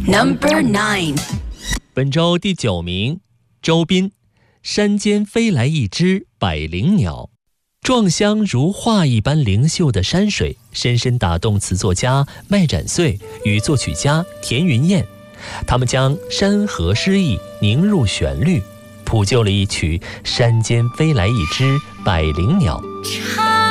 Number 9， 本周第9名，周斌。山间飞来一只百灵鸟，壮香如画一般灵秀的山水，深深打动词作家麦展穗与作曲家田云燕。他们将山河诗意凝入旋律，谱就了一曲《山间飞来一只百灵鸟》。